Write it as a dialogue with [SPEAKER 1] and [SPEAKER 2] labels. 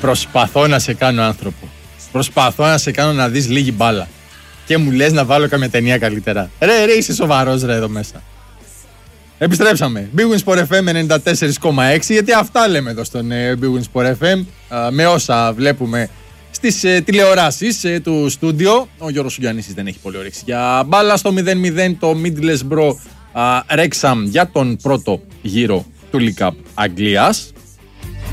[SPEAKER 1] Προσπαθώ να σε κάνω άνθρωπο. Προσπαθώ να σε κάνω να δεις λίγη μπάλα. Και μου λες να βάλω καμία ταινία καλύτερα. Ρε, είσαι σοβαρός ρε εδώ μέσα. Επιστρέψαμε. Big Win Sport FM 94,6, γιατί αυτά λέμε εδώ στον Big Win Sport FM. Με όσα βλέπουμε στις τηλεοράσεις του στούντιο. Ο Γιώργος Σουγιαννίσης δεν έχει πολύ όρεξη για μπάλα. Στο 0-0 το Middlesbrough Wrexham για τον πρώτο γύρο του League Cup Αγγλίας.